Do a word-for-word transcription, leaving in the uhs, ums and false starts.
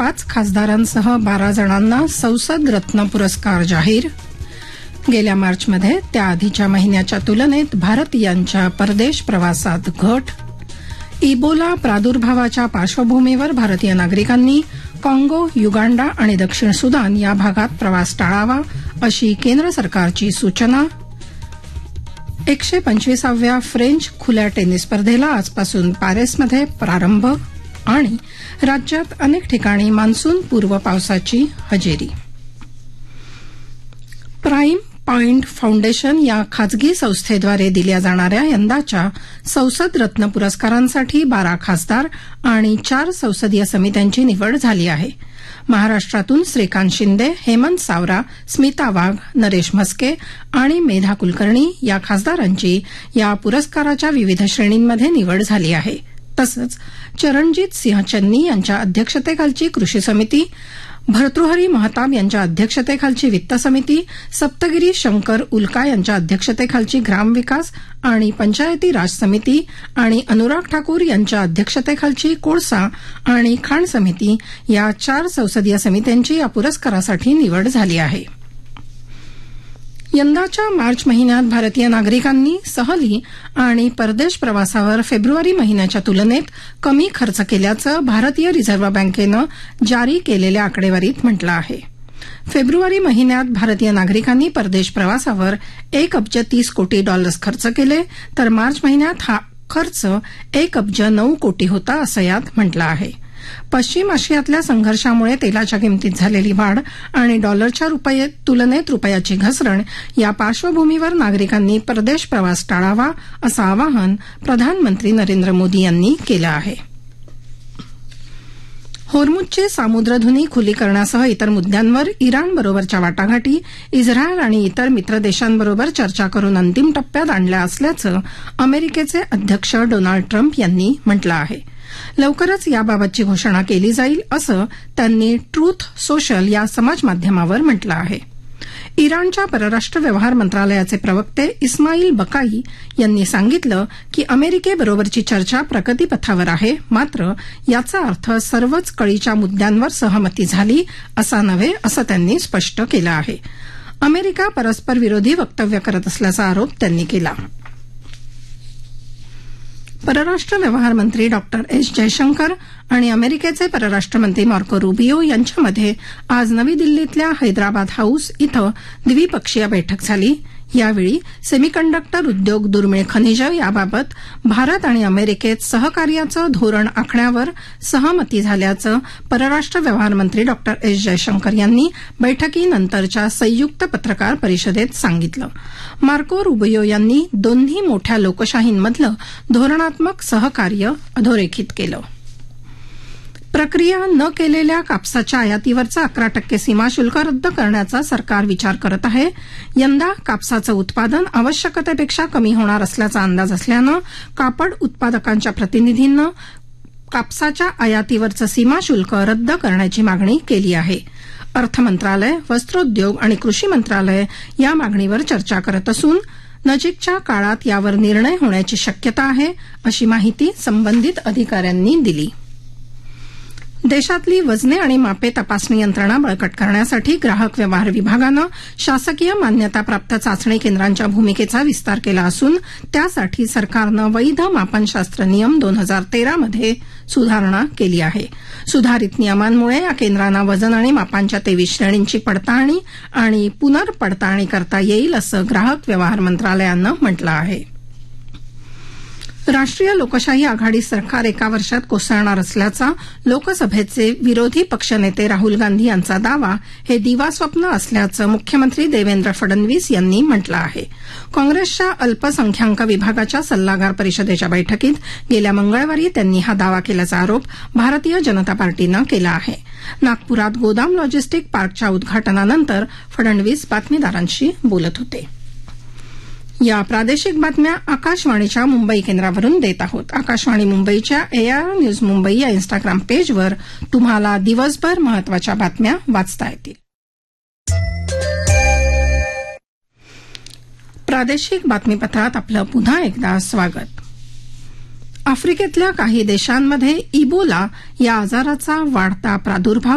पाच खासदारांसह बारा जणांना संसद रत्न पुरस्कार जाहीर. गेल्या मार्चमध्ये त्याआधीच्या महिन्याच्या तुलनेत भारतीयांच्या परदेश प्रवासात घट. इबोला प्रादुर्भावाच्या पार्श्वभूमीवर भारतीय नागरिकांनी काँगो, युगांडा आणि दक्षिण सुदान या भागात प्रवास टाळावा अशी केंद्र सरकारची सूचना. एकशे पंचवीसाव्या फ्रेंच खुल्या टेनिस स्पर्धेला आजपासून पॅरिसमध्ये प्रारंभ. आणि राज्यात अनेक ठिकाणी मान्सून पूर्व पावसाची हजेरी. प्राईम पॉइंट फाउंडेशन या खाजगी संस्थेद्वारे दिल्या जाणाऱ्या यंदाच्या संसद रत्न पुरस्कारांसाठी बारा खासदार आणि चार संसदीय समित्यांची निवड झाली आहे. महाराष्ट्रातून श्रीकांत शिंदे, हेमंत सावरा, स्मिता वाघ, नरेश म्हस्के आणि मेधा कुलकर्णी या खासदारांची या पुरस्काराच्या विविध श्रेणींमध्ये निवड झाली आहे. तसंच चरणजित सिंह चन्नी यांच्या अध्यक्षतेखालची कृषी समिती, भर्तृहरी महताब यांच्या अध्यक्षतेखालची वित्त समिती, सप्तगिरी शंकर उल्का यांच्या अध्यक्षतेखालची ग्रामविकास आणि पंचायती राज समिती आणि अनुराग ठाकूर यांच्या अध्यक्षतेखालची कोळसा आणि खाण समिती या चार संसदीय समित्यांची या पुरस्कारासाठी निवड झाली आहे. यंदाच्या मार्च महिन्यात भारतीय नागरिकांनी सहली आणि परदेश प्रवासावर फेब्रुवारी महिन्याच्या तुलनेत कमी खर्च केल्याचं भारतीय रिझर्व्ह बँकेनं जारी केलेल्या आकडेवारीत म्हटलं आहे. फेब्रुवारी महिन्यात भारतीय नागरिकांनी परदेश प्रवासावर एक अब्ज तीस कोटी डॉलर्स खर्च केले, तर मार्च महिन्यात हा खर्च एक अब्ज नऊ कोटी होता असं यात म्हटलं आहे. पश्चिम आशियातल्या संघर्षामुळे तेलाच्या किमतीत झालेली वाढ आणि डॉलरच्या रुपये तुलनेत रुपयाची घसरण या पार्श्वभूमीवर नागरिकांनी परदेश प्रवास टाळावा असं आवाहन प्रधानमंत्री नरेंद्र मोदी यांनी केलं आहे. होर्मुझची सामुद्रधुनी खुली करण्यासह इतर मुद्द्यांवर इराणबरोबरच्या वाटाघाटी इस्रायल आणि इतर मित्र देशांबरोबर चर्चा करून अंतिम टप्प्यात आणल्या असल्याचं अमेरिकेचे अध्यक्ष डोनाल्ड ट्रम्प यांनी म्हटलं आहे. लवकरच याबाबतची घोषणा केली जाईल असं त्यांनी ट्रूथ सोशल या समाजमाध्यमावर म्हटलं आहे. इराणच्या परराष्ट्र व्यवहार मंत्रालयाचे प्रवक्ते इस्माईल बकाई यांनी सांगितलं की अमेरिकेबरोबरची चर्चा प्रगतीपथावर आहे, मात्र याचा अर्थ सर्वच कळीच्या मुद्द्यांवर सहमती झाली असा नव्हे असं त्यांनी स्पष्ट केलं आहे. अमेरिका परस्पर विरोधी वक्तव्य करत असल्याचा आरोप त्यांनी केला. परराष्ट्र व्यवहार मंत्री डॉक्टर एस जयशंकर आणि अमेरिकेचे परराष्ट्र मंत्री मार्को रुबियो यांच्यामध्ये आज नवी दिल्लीतल्या हैदराबाद हाऊस इथं द्विपक्षीय बैठक झाली. यावेळी सेमीकंडक्टर उद्योग, दुर्मिळ खनिजं याबाबत भारत आणि अमेरिकेत सहकार्याचं धोरण आखण्यावर सहमती झाल्याचं परराष्ट्र व्यवहार मंत्री डॉक्टर एस जयशंकर यांनी बैठकीनंतरच्या संयुक्त पत्रकार परिषदेत सांगितलं. मार्को रुबियो यांनी दोन्ही मोठ्या लोकशाहींमधलं धोरणात्मक सहकार्य अधोरेखित केलं. प्रक्रिया न केलेल्या कापसाच्या आयातीवरचं अकरा टक्के सीमाशुल्क रद्द करण्याचा सरकार विचार करत आहे. यंदा कापसाचं उत्पादन आवश्यकतेपेक्षा कमी होणार असल्याचा अंदाज असल्यानं कापड उत्पादकांच्या प्रतिनिधींनं कापसाच्या आयातीवरचं सीमाशुल्क रद्द करण्याची मागणी केली आहे. अर्थ मंत्रालय, वस्त्रोद्योग आणि कृषी मंत्रालय या मागणीवर चर्चा करत असून नजीकच्या काळात यावर निर्णय होण्याची शक्यता आहे अशी माहिती संबंधित अधिकाऱ्यांनी दिली. देशातली वजने आणि मापे तपासणी यंत्रणा बळकट करण्यासाठी ग्राहक व्यवहार विभागानं शासकीय मान्यताप्राप्त चाचणी केंद्रांच्या भूमिकेचा विस्तार केला असून त्यासाठी सरकारनं वैध मापनशास्त्र नियम दोन हजार तेरा मध्ये सुधारणा केली आहे. सुधारित नियमांमुळे या केंद्रांना वजन आणि मापांच्या तेवीस श्रेणींची पडताळणी आणि पुनर्पडताळणी करता येईल असं ग्राहक व्यवहार मंत्रालयानं म्हटलं आहे. राष्ट्रीय लोकशाही आघाडी सरकार एका वर्षात कोसळणार असल्याचा लोकसभेचे विरोधी पक्षनेते राहुल गांधी यांचा दावा हे दिवास्वप्न असल्याचं मुख्यमंत्री देवेंद्र फडणवीस यांनी म्हटलं आहे. काँग्रेसच्या अल्पसंख्याक विभागाच्या सल्लागार परिषदेच्या बैठकीत गेल्या मंगळवारी त्यांनी हा दावा केल्याचा आरोप भारतीय जनता पार्टीनं केला आहे. नागपुरात गोदाम लॉजिस्टिक पार्कच्या उद्घाटनानंतर फडणवीस बातमीदारांशी बोलत होते. या प्रादेशिक बातम्या आकाशवाणीच्या मुंबई केंद्रावरून देत आहोत. आकाशवाणी मुंबईच्या एआयआर न्यूज मुंबई या इन्स्टाग्राम पेजवर तुम्हाला दिवसभर महत्वाच्या बातम्या वाचता येतील. प्रादेशिक बातमीपत्रात आपलं पुन्हा एकदा स्वागत. आफ्रिकेतल्या काही देशांमध्ये इबोला या आजाराचा वाढता प्रादुर्भाव